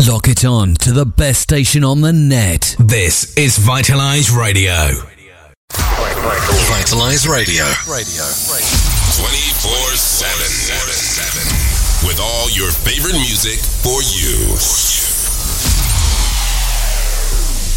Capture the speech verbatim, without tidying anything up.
Lock it on to the best station on the net. This is Vitalize Radio. Vitalize Radio. Radio. twenty-four seven. With all your favorite music for you.